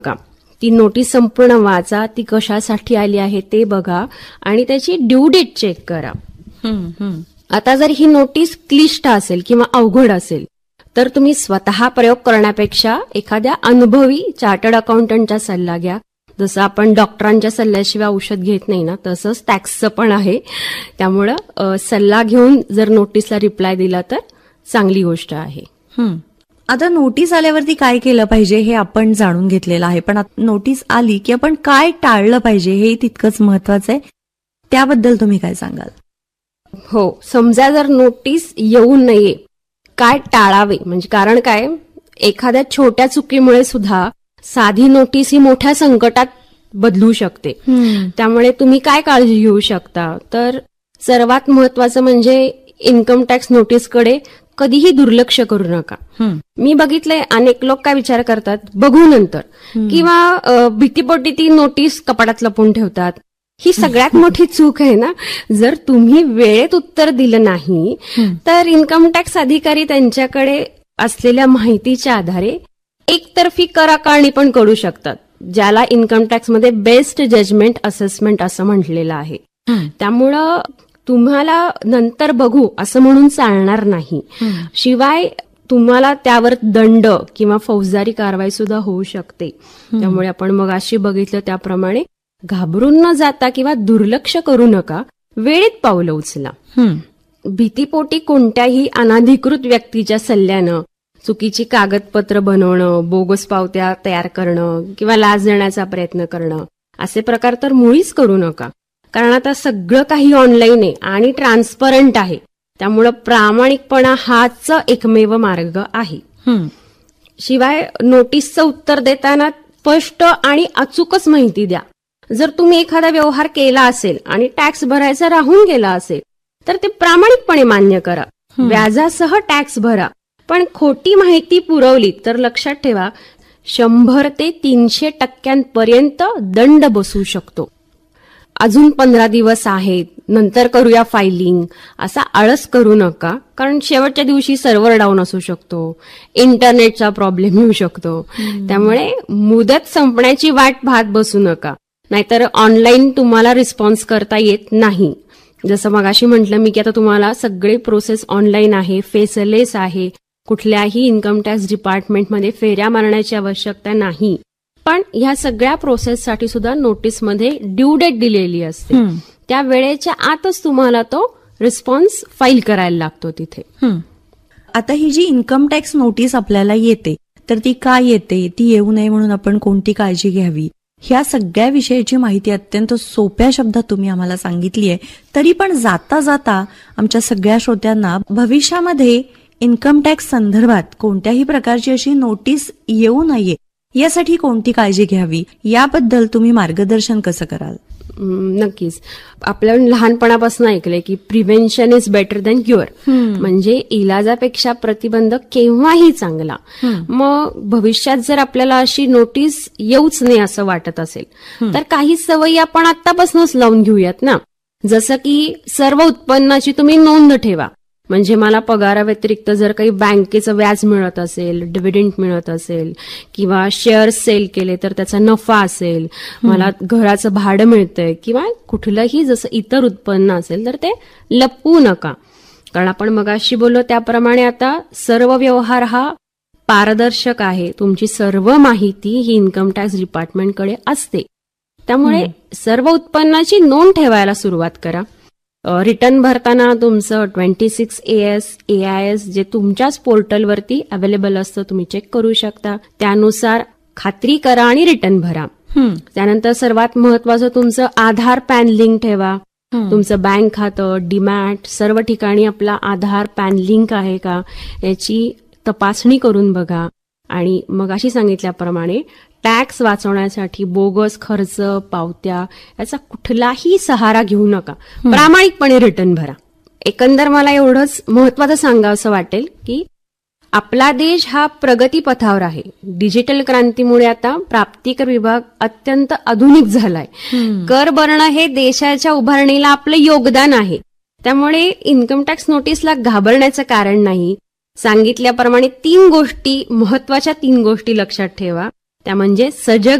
का. ती नोटीस संपूर्ण वाचा, ती कशासाठी आली आहे ते बघा आणि त्याची ड्यू डेट चेक करा. आता जर ही नोटीस क्लिष्ट असेल किंवा अवघड असेल तर तुम्ही स्वतः प्रयोग करण्यापेक्षा एखाद्या अनुभवी चार्टर्ड अकाउंटंटचा सल्ला घ्या. जसं आपण डॉक्टरांच्या सल्ल्याशिवाय औषध घेत नाही ना, तसंच टॅक्सचं पण आहे. त्यामुळं सल्ला घेऊन जर नोटीसला रिप्लाय दिला तर चांगली गोष्ट आहे. आता नोटीस आल्यावरती काय केलं पाहिजे हे आपण जाणून घेतलेलं आहे, पण नोटीस आली की आपण काय टाळलं पाहिजे हे तितकंच महत्वाचं आहे. त्याबद्दल तुम्ही काय सांगाल? हो, समजा जर नोटीस येऊ नये, काय टाळावे म्हणजे कारण काय, एखाद्या छोट्या चुकीमुळे सुद्धा साधी नोटीस ही मोठ्या संकटात बदलू शकते. त्यामुळे तुम्ही काय काळजी घेऊ शकता, तर सर्वात महत्वाचं म्हणजे इन्कम टॅक्स नोटीसकडे कधीही दुर्लक्ष करू नका. मी बघितलंय अनेक लोक काय विचार करतात, बघू नंतर, किंवा भीतीपोटी ती नोटीस कपाटात लपवून ठेवतात. ही सगळ्यात मोठी चूक आहे ना. जर तुम्ही वेळेत उत्तर दिलं नाही तर इन्कम टॅक्स अधिकारी त्यांच्याकडे असलेल्या माहितीच्या आधारे एकतर्फी कर आकारणी पण करू शकतात, ज्याला इन्कम टॅक्समध्ये बेस्ट जजमेंट असेसमेंट असं म्हटलेलं आहे. त्यामुळं तुम्हाला नंतर बघू असं म्हणून चालणार नाही. शिवाय तुम्हाला त्यावर दंड किंवा फौजदारी कारवाई सुद्धा होऊ शकते. त्यामुळे आपण मग अशी बघितलं त्याप्रमाणे घाबरून न जाता किंवा दुर्लक्ष करू नका, वेळेत पावलं उचला. भीतीपोटी कोणत्याही अनधिकृत व्यक्तीच्या सल्ल्यानं चुकीची कागदपत्र बनवणं, बोगस पावत्या तयार करणं किंवा लाच देण्याचा प्रयत्न करणं असे प्रकार तर मुळीच करू नका. कारण आता सगळं काही ऑनलाईन आहे आणि ट्रान्सपरंट आहे. त्यामुळं प्रामाणिकपणा हाच एकमेव मार्ग आहे. शिवाय नोटीसचं उत्तर देताना स्पष्ट आणि अचूकच माहिती द्या. जर तुम्ही एखादा व्यवहार केला असेल आणि टॅक्स भरायचा राहून गेला असेल तर ते प्रामाणिकपणे मान्य करा, व्याजासह टॅक्स भरा. पण खोटी माहिती पुरवली तर लक्षात ठेवा 100 ते 300% दंड बसू शकतो. अजून 15 दिवस आहेत, नंतर करूया फायलिंग असा आळस करू नका. कारण शेवटच्या दिवशी सर्व्हर डाऊन असू शकतो, इंटरनेटचा प्रॉब्लेम येऊ शकतो. त्यामुळे मुदत संपण्याची वाट पाहत बसू नका, नाहीतर ऑनलाईन तुम्हाला रिस्पॉन्स करता येत नाही. जसं मगाशी म्हटलं मी की आता तुम्हाला सगळे प्रोसेस ऑनलाईन आहे, फेसलेस आहे, कुठल्याही इन्कम टॅक्स डिपार्टमेंटमध्ये फेऱ्या मारण्याची आवश्यकता नाही. पण ह्या सगळ्या प्रोसेससाठी सुद्धा नोटीसमध्ये ड्यू डेट दिलेली असते. त्या वेळेच्या आतच तुम्हाला तो रिस्पॉन्स फाईल करायला लागतो तिथे. आता ही जी इन्कम टॅक्स नोटीस आपल्याला येते तर ती का येते, ती येऊ नये म्हणून आपण कोणती काळजी घ्यावी, ह्या सगळ्या विषयाची माहिती अत्यंत सोप्या शब्दात तुम्ही आम्हाला सांगितली आहे. तरी पण जाता जाता आमच्या सगळ्या श्रोत्यांना भविष्यामध्ये इन्कम टॅक्स संदर्भात कोणत्याही प्रकारची अशी नोटीस येऊ नये यासाठी कोणती काळजी घ्यावी याबद्दल तुम्ही मार्गदर्शन कसं कराल? नक्कीच. आपल्याला लहानपणापासून ऐकलंय की prevention is better than cure. म्हणजे इलाजापेक्षा प्रतिबंध केव्हाही चांगला. मग भविष्यात जर आपल्याला अशी नोटीस येऊच नाही असं वाटत असेल तर काही सवयी आपण आतापासूनच लावून घेऊयात ना. जसं की सर्व उत्पन्नाची तुम्ही नोंद ठेवा. म्हणजे मला पगाराव्यतिरिक्त जर काही बँकेचं व्याज मिळत असेल, डिव्हिडंड मिळत असेल किंवा शेअर्स सेल केले तर त्याचा नफा असेल, मला घराचं भाडं मिळतंय किंवा कुठलंही जसं इतर उत्पन्न असेल तर ते लपवू नका. कारण आपण मगाशी बोललो त्याप्रमाणे आता सर्व व्यवहार हा पारदर्शक आहे. तुमची सर्व माहिती ही इन्कम टॅक्स डिपार्टमेंटकडे असते. त्यामुळे सर्व उत्पन्नाची नोंद ठेवायला सुरुवात करा. रिटर्न भरताना तुमचं 26AS, AIS जे तुमच्याच पोर्टलवरती अवेलेबल असतं तुम्ही चेक करू शकता. त्यानुसार खात्री करा आणि रिटर्न भरा. त्यानंतर सर्वात महत्वाचं तुमचं आधार पॅन लिंक ठेवा. तुमचं बँक खातं, डीमॅट सर्व ठिकाणी आपला आधार पॅन लिंक आहे का याची तपासणी करून बघा. आणि मग अशी सांगितल्याप्रमाणे टॅक्स वाचवण्यासाठी बोगस खर्च, पावत्या याचा कुठलाही सहारा घेऊ नका. प्रामाणिकपणे रिटर्न भरा. एकंदर मला एवढंच महत्वाचं सांगावंसं वाटेल की आपला देश हा प्रगतीपथावर आहे. डिजिटल क्रांतीमुळे आता प्राप्तिकर विभाग अत्यंत आधुनिक झालाय. कर भरणं हे देशाच्या उभारणीला आपलं योगदान आहे. त्यामुळे इन्कम टॅक्स नोटीसला घाबरण्याचं कारण नाही. सांगितल्याप्रमाणे 3 गोष्टी, महत्वाच्या 3 गोष्टी लक्षात ठेवा. त्या म्हणजे सजग